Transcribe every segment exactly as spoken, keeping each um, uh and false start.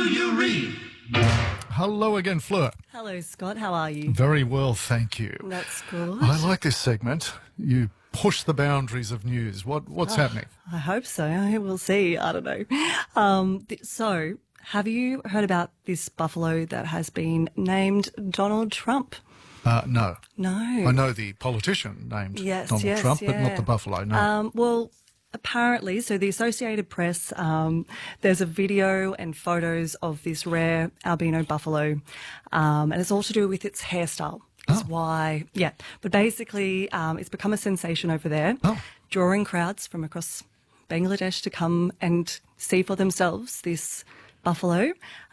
you read? Hello again, Fleur. Hello, Scott. How are you? Very well, thank you. That's good. I like this segment. You push the boundaries of news. What What's Oh, happening? I hope so. I will see. I don't know. Um, th- so, have you heard about this buffalo that has been named Donald Trump? Uh, no. No. I know the politician named Yes, Donald yes, Trump, but yeah. not the buffalo, no. Um, well, apparently, so the Associated Press, um, there's a video and photos of this rare albino buffalo, um, and it's all to do with its hairstyle. Is Oh. why, yeah. But basically, um, it's become a sensation over there, Oh. drawing crowds from across Bangladesh to come and see for themselves this buffalo.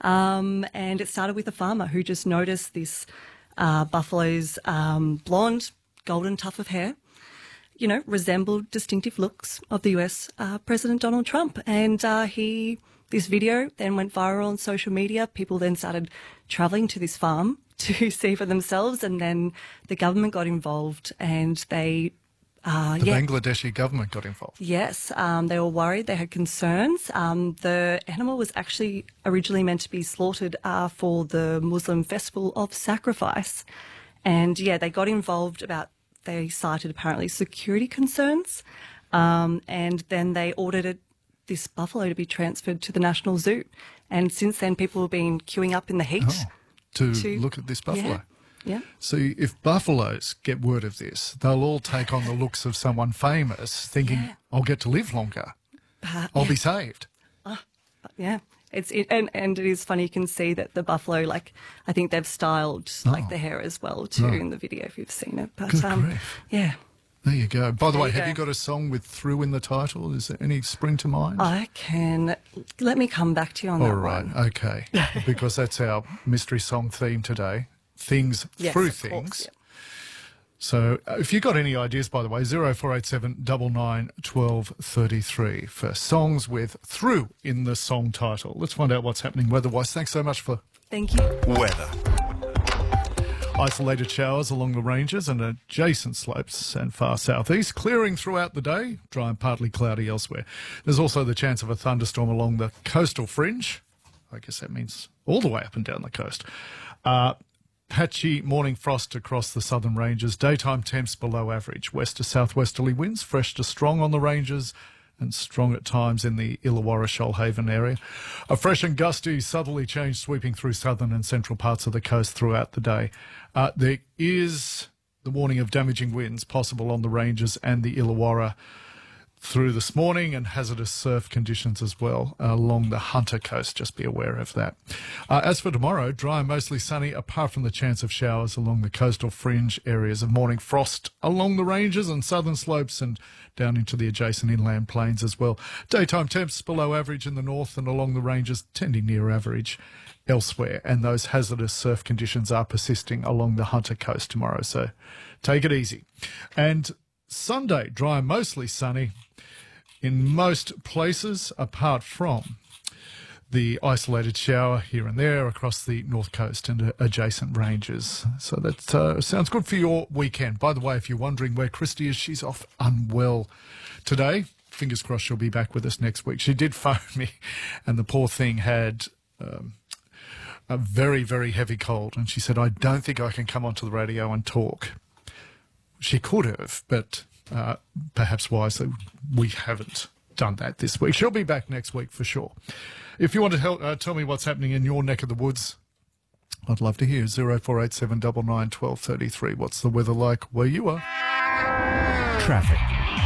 Um, and it started with a farmer who just noticed this uh, buffalo's um, blonde, golden tuft of hair, you know, resembled distinctive looks of the U S uh, President Donald Trump. And uh, he, this video then went viral on social media. People then started travelling to this farm to see for themselves, and then the government got involved, and they, uh, the yeah. Bangladeshi government got involved. Yes, um, they were worried. They had concerns. Um, the animal was actually originally meant to be slaughtered uh, for the Muslim festival of sacrifice. And, yeah, they got involved about, they cited apparently security concerns. Um, and then they ordered it, this buffalo to be transferred to the National Zoo. And since then, people have been queuing up in the heat. Oh, to, To- look at this buffalo. Yeah. So if buffaloes get word of this, they'll all take on the looks of someone famous, thinking, Yeah. I'll get to live longer. Uh, I'll yeah. be saved. Yeah, it's it, and and it is funny. You can see that the buffalo, like I think they've styled like Oh. the hair as well too Right. in the video if you've seen it. But Good um, grief. yeah, There you go. By the There way, you have go. you got a song with "through" in the title? Is there any spring to mind? I can let me come back to you on All that right, one. okay. Because that's our mystery song theme today. Things Yes, through of course, things. yeah. So uh, if you've got any ideas, by the way, zero four eight seven nine nine one two three three for songs with "through" in the song title. Let's find out what's happening weather-wise. Thanks so much for Thank you. Weather. isolated showers along the ranges and adjacent slopes and far southeast, clearing throughout the day, dry and partly cloudy elsewhere. There's also the chance of a thunderstorm along the coastal fringe. I guess that means all the way up and down the coast. Uh, patchy morning frost across the southern ranges, daytime temps below average, west to southwesterly winds, fresh to strong on the ranges, and strong at times in the Illawarra Shoalhaven area. A fresh and gusty southerly change sweeping through southern and central parts of the coast throughout the day. Uh, there is the warning of damaging winds possible on the ranges and the Illawarra through this morning, and hazardous surf conditions as well along the Hunter coast. Just be aware of that. Uh, as for tomorrow, dry and mostly sunny, apart from the chance of showers along the coastal fringe areas of morning frost along the ranges and southern slopes and down into the adjacent inland plains as well. Daytime temps below average in the north and along the ranges, tending near average elsewhere. And those hazardous surf conditions are persisting along the Hunter coast tomorrow. So take it easy. And Sunday, dry and mostly sunny in most places, apart from the isolated shower here and there across the north coast and uh, adjacent ranges. So that uh, sounds good for your weekend. By the way, if you're wondering where Christy is, she's off unwell today. Fingers crossed she'll be back with us next week. She did phone me, and the poor thing had um, a very, very heavy cold. And she said, I don't think I can come onto the radio and talk. She could have, but uh, perhaps wisely, we haven't done that this week. She'll be back next week for sure. If you want to help, uh, tell me what's happening in your neck of the woods, I'd love to hear. zero four eight seven nine nine one two three three. What's the weather like where you are? Traffic.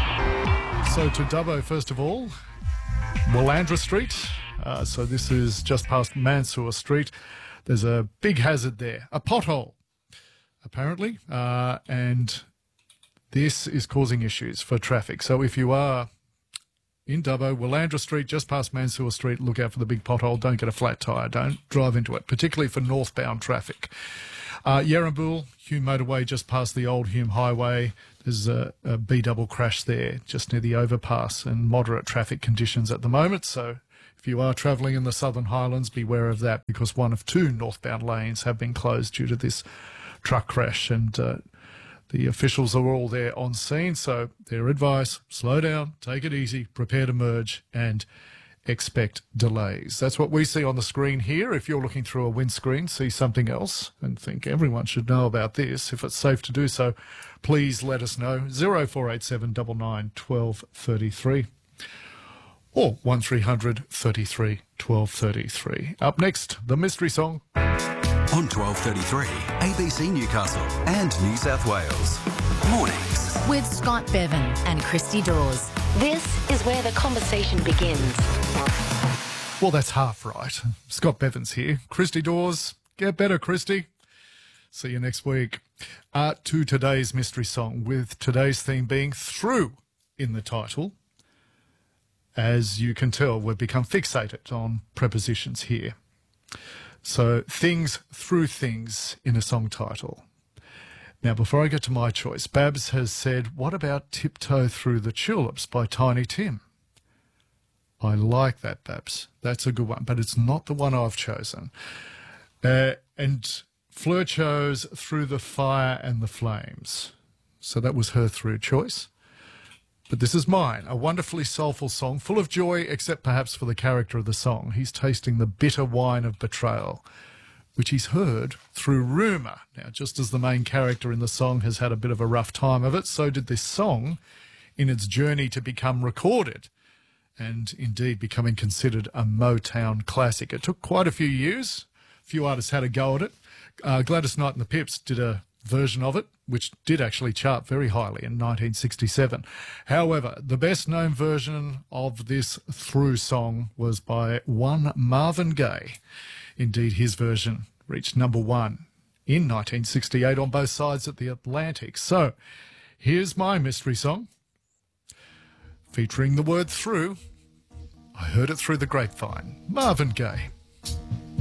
So to Dubbo, first of all, Willandra Street. Uh, so this is just past Mansour Street. There's a big hazard there, a pothole, apparently, uh, and this is causing issues for traffic. So if you are in Dubbo, Willandra Street, just past Mansour Street, look out for the big pothole. Don't get a flat tyre. Don't drive into it, particularly for northbound traffic. Uh, Yarrambool, Hume Motorway, just past the old Hume Highway. There's a, a B-double crash there, just near the overpass, and moderate traffic conditions at the moment. So if you are travelling in the Southern Highlands, beware of that, because one of two northbound lanes have been closed due to this truck crash, and uh, the officials are all there on scene. So their advice, slow down, take it easy, prepare to merge, and expect delays. That's what we see on the screen here. If you're looking through a windscreen, see something else and think everyone should know about this, if it's safe to do so, please let us know. zero four eight seven nine nine one two three three or one three hundred thirty-three twelve thirty-three. Up next, the mystery song. On twelve thirty-three, A B C Newcastle and New South Wales. Mornings. With Scott Bevan and Christy Dawes. This is where the conversation begins. Well, that's half right. Scott Bevan's here. Christy Dawes. Get better, Christy. See you next week. Uh, to today's mystery song, with today's theme being through in the title. As you can tell, we've become fixated on prepositions here. So, things through things in a song title. Now, before I get to my choice, Babs has said, what about Tiptoe Through the Tulips by Tiny Tim? I like that, Babs. That's a good one, but it's not the one I've chosen. Uh, and Fleur chose Through the Fire and the Flames. So that was her through choice. But this is mine, a wonderfully soulful song, full of joy, except perhaps for the character of the song. He's tasting the bitter wine of betrayal, which he's heard through rumour. Now, just as the main character in the song has had a bit of a rough time of it, so did this song in its journey to become recorded and indeed becoming considered a Motown classic. It took quite a few years. A few artists had a go at it. Uh, Gladys Knight and the Pips did a version of it, which did actually chart very highly in nineteen sixty-seven. However, the best-known version of this through song was by one Marvin Gaye. Indeed, his version reached number one in nineteen sixty-eight on both sides of the Atlantic. So, here's my mystery song, featuring the word through. I heard it through the grapevine. Marvin Gaye.